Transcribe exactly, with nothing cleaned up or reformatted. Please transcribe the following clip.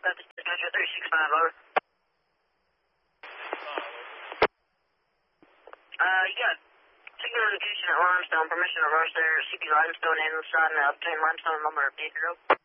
That's Dispatcher three six five, over. Uh, you got signal indication at Limestone, permission to rush there, C P Limestone and the side and obtain Limestone number of vehicle.